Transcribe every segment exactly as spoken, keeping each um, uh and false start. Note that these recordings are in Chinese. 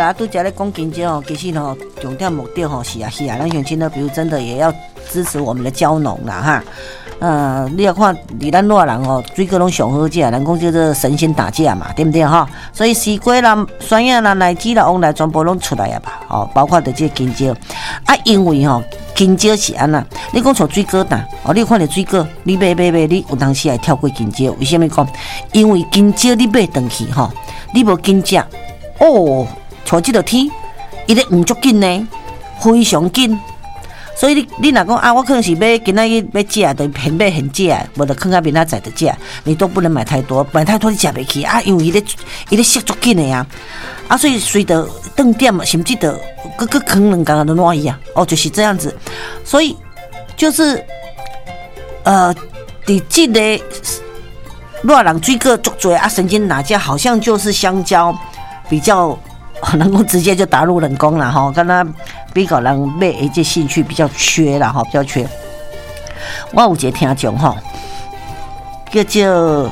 啦，拄则咧讲经济哦，其实吼重点目的吼是啊是啊，咱乡亲呢，比如真的也要支持我们的蕉农啦哈。呃，你要看，离咱热人哦，水果拢上好食，人讲叫做神仙打架嘛，对不对哈？所以西瓜啦、酸叶啦、奶鸡啦、旺来全部拢出来啊吧，哦，包括的这香蕉啊，因为吼香蕉是安那，你讲像水果呐，哦，你看到水果，你买买买，你有当时会跳过香蕉，为什么讲？因为香蕉你买回去吼，你无紧食，哦，像这个天，伊咧黄足紧呢，非常紧。所以你你若讲啊，我可能是要今仔日要食，就现买现食，无就放在明仔载就食，你都不能买太多，买太多你食袂起啊，因为伊咧伊咧熟足紧的呀，啊，所以随着顿点甚至的各个坑人刚刚的烂伊啊，哦，就是这样子，所以就是呃，伫这个热人水果足多啊，神经哪家好像就是香蕉比较。能够直接就打入冷宫了哈，跟他比较人买一些兴趣比较缺了哈，比较缺。我有一个听众哈，叫做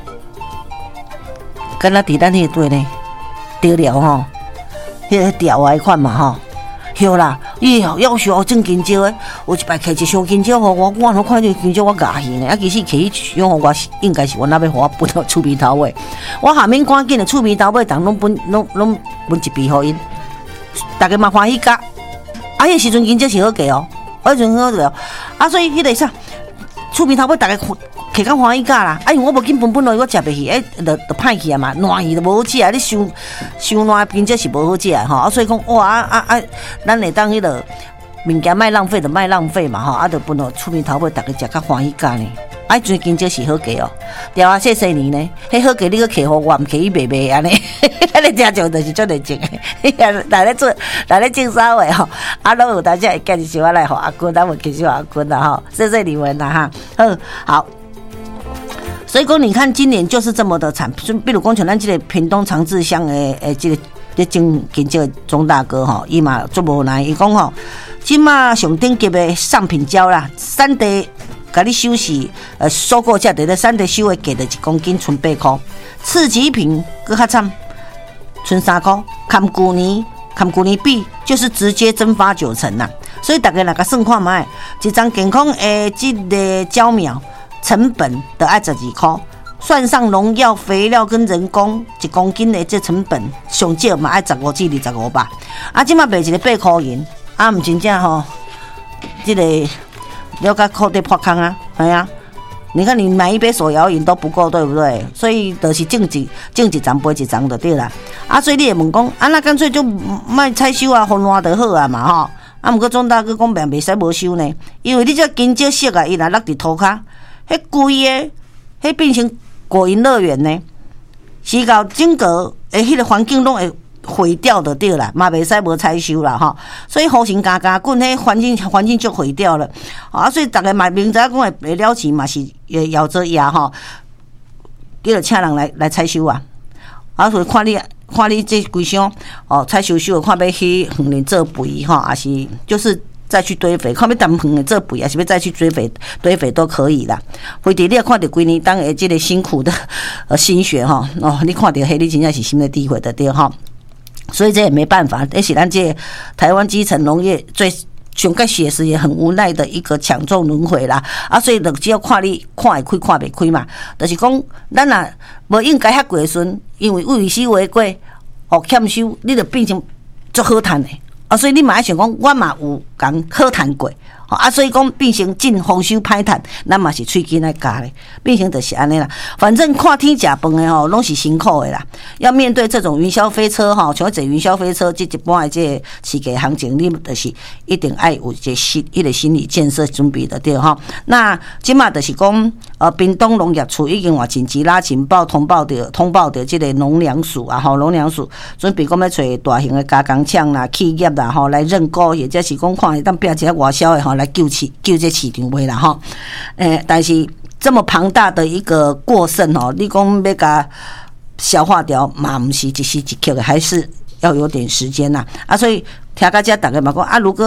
跟他伫咱迄对呢，得了哈，迄个条啊款嘛哈，有啦，伊要求我种香蕉诶，我一摆开一箱香蕉，我我我拢看到香蕉我牙去呢，啊其实起伊箱我应该是我那边互我分到厝边头尾，我下面赶紧的厝边头尾，当拢分拢拢分一边互因，大家嘛欢喜甲，啊迄时阵香蕉是好价哦，迄阵好价哦，啊所以迄个啥，厝边头尾大家摕较欢喜甲啦，啊因为我无紧分分落去，我食袂起，诶，就就歹去啊嘛，烂去就无好食啊，你伤伤烂香蕉是无好食吼，啊所以讲哇啊啊啊，咱会当迄个物件卖浪费就卖浪费嘛吼，啊就分落厝边头尾大家食较欢喜甲呢。啊，迄阵香蕉是好价哦，对啊，细细年呢，迄好价你个客互我，毋客伊卖卖安尼，咱咧正常就是足热情的，来咧做来咧种啥话吼，啊，拢有大家会建议小我来互阿君，咱有介绍阿君啦吼，谢谢你们啦哈，好，好。所以讲，你看今年就是这么的惨，比如讲像咱这个屏东长治乡的诶，这个咧种香蕉钟大哥吼，伊嘛足无奈，伊讲吼，即马上顶级的上品蕉啦，产地。甲你收是，呃，收购价伫咧产地收的价，就一公斤剩八块，次级品搁较惨，剩三块，含去年，含去年比就是直接蒸发九成啦。所以大家若甲算看卖，一张健康的这个蕉苗成本得爱十二块，算上农药、肥料跟人工，一公斤的这成本上少嘛爱十五至二十五吧。啊，即马卖一个八块银，啊，毋真正吼，这个。了解口袋破坑啊，哎呀，你看你买一杯手摇饮都不够，对不对？所以就是种一种一张杯一张就对啦。啊，所以你会问讲，啊那干脆就卖采收啊，风烂就好啊嘛吼。啊，毋过钟大哥讲并袂使无收呢，因为你这香蕉色啊，伊若落伫涂骹，迄规个，迄变成果园乐园呢，是到整个诶迄个环境拢会。毁掉的对啦，嘛袂使无采收啦哈，所以好心加加滚，迄环境环境就毁掉了啊，所以大家嘛明知讲会会了钱嘛是也咬着牙哈，叫着请人来来采收啊，啊所以看你看你这规箱哦采收收，看要去园林做肥哈，还是就是再去堆肥，看要当园林做肥，还是要再去堆肥堆肥都可以啦。肥地你也看到规年当下这个辛苦的呃心血哈，哦你看到迄你真正是心的诋毁的对哈。所以这也没办法，这是咱这台湾基层农业最上个写实也很无奈的一个抢种轮回啦。啊，所以就只要看你看会开看袂开嘛，就是讲咱啊无应该遐过顺，因为为时为过哦欠收，你就变成足好赚的啊。所以你嘛爱想讲，我嘛有讲好赚过。啊，所以讲变成进丰收歹赚，咱嘛是喙紧来加咧，变成就是安尼啦。反正看天食饭的吼，拢是辛苦的啦。要面对这种云霄飞车吼，像坐云霄飞车这一般的这市价行情，你就是一定爱有一个心一个心理建设准备的对吼。那即马就是讲，呃，屏东农业处已经话紧急拉情报通报的通报的这个农粮署啊，吼农粮署准备讲要找大型的加工厂啦、企业啦吼来认购，或者是讲看会当变一个外销的吼。来救市救这市场卖啦哈，诶，但是这么庞大的一个过剩哦，你讲要甲消化掉嘛，不是一时一刻的，还是要有点时间呐啊。所以听到这大家嘛讲啊，如果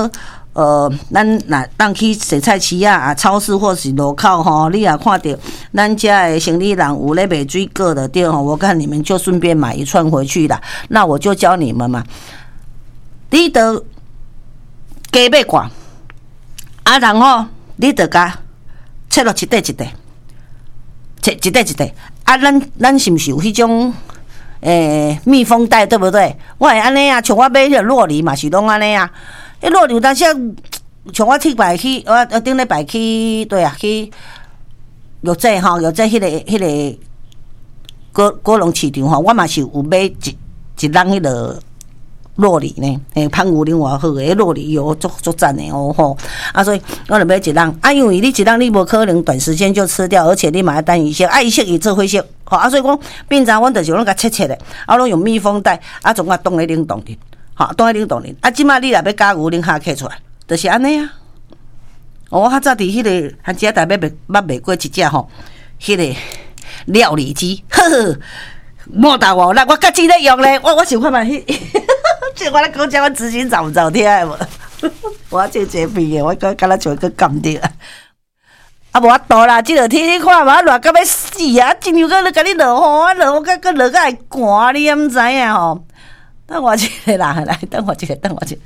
呃，咱若当去洗菜市啊、啊超市或是路口吼，你也看到咱家的生理人有咧卖水果的店吼，我看你们就顺便买一串回去啦。那我就教你们嘛，你得加买罐，啊，然后你得甲切落一块一块，切一块一块。啊，咱咱是毋是有迄种诶、欸、密封袋，对不对？我会安尼啊，像我买迄个洛梨嘛，是拢安尼啊。迄洛梨有当时像我去摆去，我我顶礼拜去，对啊，去药剂吼，药剂迄个迄、那个果果农市场吼，我嘛是有买一一篮迄个洛梨呢，诶，芳牛奶偌好诶，洛梨油足足赞诶哦吼，啊，所以我就买一篮，啊，因为你一篮你无可能短时间就吃掉，而且你嘛要等伊熟，啊，伊熟伊做灰色，吼，啊，所以讲变成阮就是拢甲切切诶，啊，拢用密封袋，啊，总甲冻咧冷冻里。好，冻在冷冻里。啊，即马你若要加牛奶下摕出来，就是安尼啊。我较早伫迄个还只台北卖捌卖过一只吼，迄、那个料理机，呵呵，莫打我，那我家己咧用咧，我我想看嘛，迄，即我咧讲讲我执行早唔早听诶无？我这这边诶，我敢敢若像个干掉啊！啊，无法度啦，即落天你看嘛，热到要死啊！真有个咧，甲你落雨啊，落雨甲甲落甲会寒，你也毋知影吼。等我一个啦，来，等我一个，等我一个。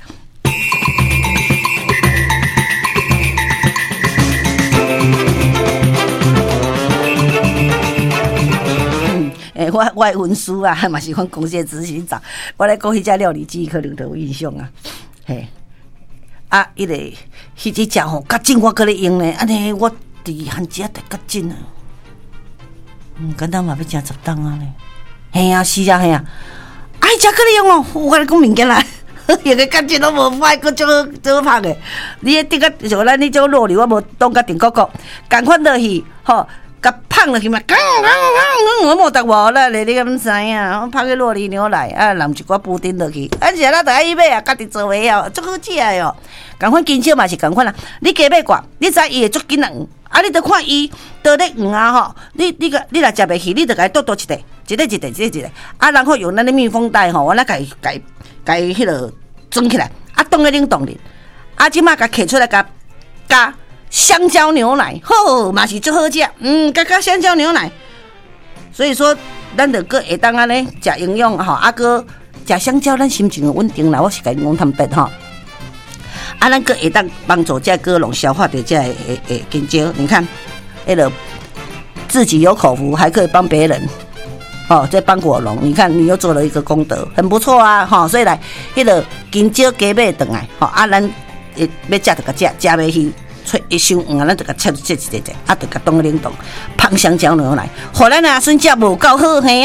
嗯，诶、欸，我我的文书啊，嘛是阮公司的执行长，我咧讲迄只料理机可能都有印象啊。嘿，啊，迄、那个迄只只吼，较紧我搁咧用咧，安尼我伫汉食得较紧啊。嗯，敢当嘛要食十档啊咧？嘿啊，是啊，嘿啊。哎，真可能哦！我跟你讲物件啦，迄个感觉都无歹，佫做做拍的。你迄顶个像咱迄种洛梨，我无当甲顶角角，共款落去，吼，甲放落去嘛，刚刚刚，我无得无啦，你你敢知影？我拍个洛梨牛奶，啊，淋一寡布丁落去，啊，是咱大家伊买啊，家己做袂晓，足好食的哦。共款金蕉嘛是共款啦，你加买罐，你知伊会足紧硬，啊，你着看伊倒咧黄啊吼，你你个你若食袂起，你着甲伊剁剁一块。一个一个一个一个，啊，然后用咱的密封袋吼，我来甲伊甲伊甲伊迄落装起来，啊，冻在冷冻里，啊，即马甲摕出来，甲加香蕉牛奶，吼，嘛是足好食，嗯，加加香蕉牛奶，所以说，咱着个会当安尼食营养吼，啊个食香蕉，咱心情会稳定啦。我是甲因讲坦白吼，啊，咱个会当帮助这个龙消化掉这诶诶香蕉，你看，迄落自己有口福，还可以帮别人。哦，在帮果农，你看你又做了一个功德，很不错啊！哈、哦，所以来，迄、那个金蕉加买回来，吼、哦、啊，咱要要食就甲食，食袂去，切一箱黄啊，咱就甲切切一切切，啊，就甲冻冷冻，芳香蕉牛奶，互咱阿孙食无够好嘿。